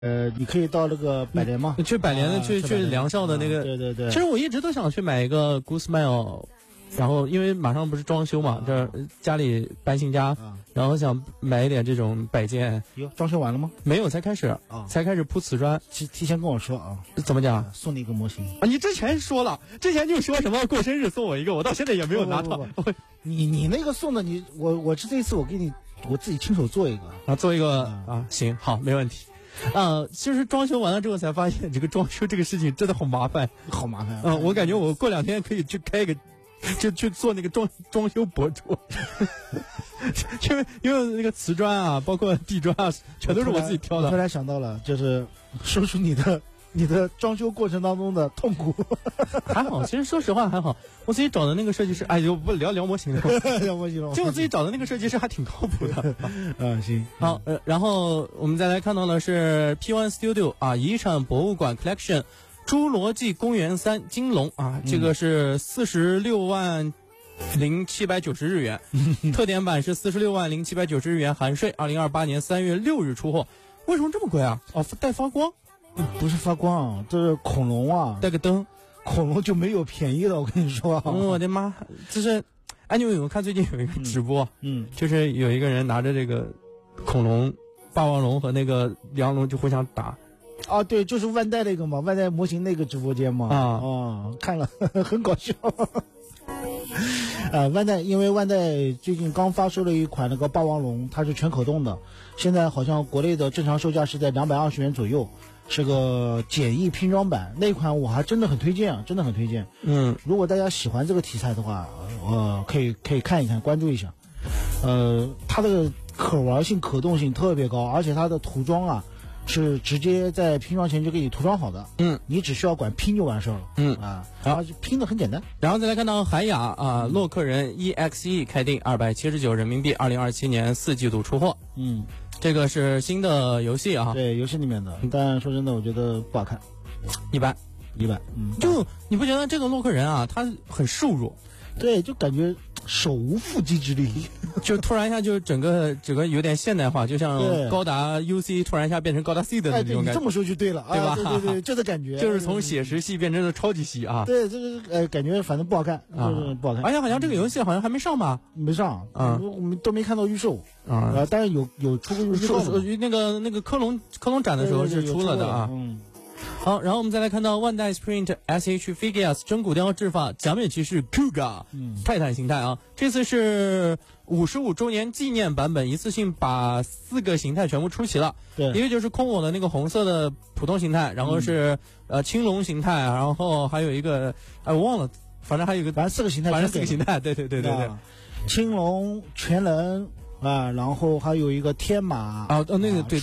你可以到那个百联吗？ 去百联的，去梁少的那个。 对。 其实我一直都想去买一个 Good Smile， 然后因为马上不是装修嘛，这家里搬新家，然后想买一点这种摆件。 哟，装修完了吗？ 没有，才开始才开始铺瓷砖。 提前跟我说啊。 怎么讲？ 送你一个模型啊！你之前说了，之前就说什么过生日送我一个，我到现在也没有拿到。 你那个送的我这一次我给你，我自己亲手做一个啊，做一个啊，行，好，没问题。其实装修完了之后才发现，这个装修这个事情真的好麻烦， 好麻烦。 我感觉我过2天可以去开一个，就去做那个装修博主，因为那个瓷砖啊，包括地砖啊，全都是我自己挑的。 突然想到了，就是说出你的装修过程当中的痛苦。 还好，其实说实话还好。我自己找的那个设计师，哎，就不聊模型了， 聊模型了。 就我自己找的那个设计师还挺靠谱的。 行。 好，然后我们再来看到的是 P1 Studio 啊，遗产博物馆 Collection， 侏罗纪公园3金龙啊，这个是460790日元，特点版是460790日元含税，2028年3月6日出货。为什么这么贵啊？哦，带发光。 不是发光，这是恐龙啊， 带个灯， 恐龙就没有便宜的，我跟你说。 我的妈，就是我看最近有一个直播，就是有一个人拿着这个恐龙、霸王龙和那个梁龙就互相打。 啊，对，就是万代那个嘛，万代模型那个直播间嘛。看了很搞笑。万代，因为万代最近刚发售了一款那个霸王龙，它是全可动的，现在好像国内的正常售价是在220元左右，是个简易拼装版。那款我还真的很推荐啊，真的很推荐。如果大家喜欢这个题材的话，可以看一看，关注一下。它的可玩性、可动性特别高，而且它的涂装啊是直接在拼装前就给你涂装好的，你只需要管拼就完事儿了，然后拼的很简单。 然后再来看到海雅啊，洛克人 EXE 开定279人民币，2027年4季度出货。这个是新的游戏啊， 对，游戏里面的，但说真的，我觉得不好看， 一般。就你不觉得这个洛克人啊，他很瘦弱？ 对，就感觉手无缚鸡之力， 就突然一下就整个有点现代化，就像高达 UC 突然一下变成高达 C 的那种感觉。 你这么说就对了， 对吧？ 对，这个感觉就是从写实系变成了超级系啊。 对，这个感觉反正不好看，就是不好看。 而且好像这个游戏好像还没上吧？ 没上，我们都没看到预售但是有出过预售。 那个科隆展的时候是出了的啊。好，然后我们再来看到万代 Sprint SH Figures 真骨雕制法假面骑士 Kuga 泰坦形态啊，这次是55周年纪念版本，一次性把4个形态全部出齐了。 对， 一个就是空我的那个红色的普通形态，然后是青龙形态，然后还有一个我忘了，反正还有一个反正4个形态， 对， 青龙全能然后还有一个天马那个对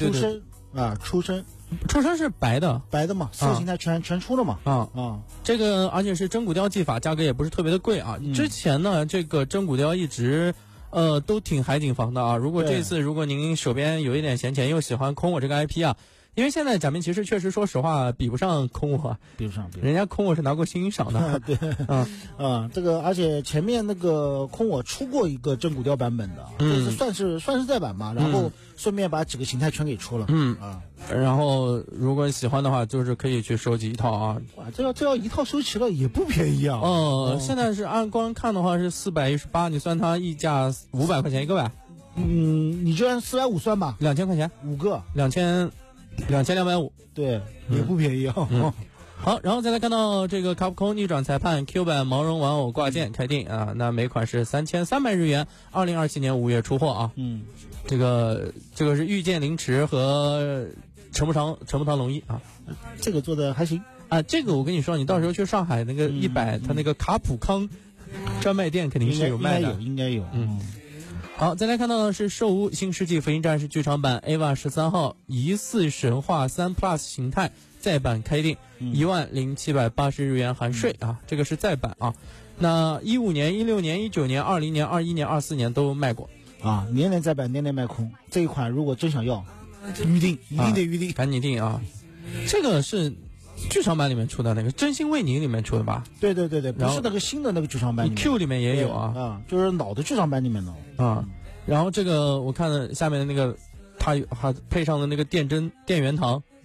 出身是白的嘛，4个形态全出了嘛。 这个而且是真骨雕技法，价格也不是特别的贵啊。之前呢，这个真骨雕一直都挺海景房的啊。如果这次如果您手边有一点闲钱，又喜欢空我这个 IP 啊，因为现在假面骑士确实说实话比不上空我，人家空我是拿过新赏的。 对，这个而且前面那个空我出过一个真骨雕版本的，这算是再版嘛，然后顺便把几个形态全给出了。 然后如果喜欢的话，就是可以去收集一套啊。 哇，这要一套收齐了也不便宜啊。 现在是按光看的话是418，你算它溢价500块钱一个呗。 你就按450算吧 ，2000块钱 5个 ，2250， 对，也不便宜啊。 好，然后再来看到这个卡普空逆转裁判 Q 版毛绒玩偶挂件开定啊，那每款是3300日元，2027年5月出货啊。这个是御剑凌迟和陈木堂龙一啊， 这个做的还行啊。这个我跟你说，你到时候去上海那个100，他那个卡普康专卖店肯定是有卖的， 应该有。 好，再来看到的是兽屋新世纪福音战士剧场版 AVA 13号疑似神话3 Plus 形态再版开定，10780日元含税啊，这个是再版啊。那15年、16年、19年、20年、21年、24年都卖过啊，年年再版，年年卖空。这一款如果真想要，预定，一定得预定， 赶紧订啊！这个是剧场版里面出的那个真心为你里面出的吧？ 对，不是那个新的那个剧场版里面 ，Q 里面也有啊， 就是老的剧场版里面的啊。然后这个我看了下面的那个，它还配上了那个电源糖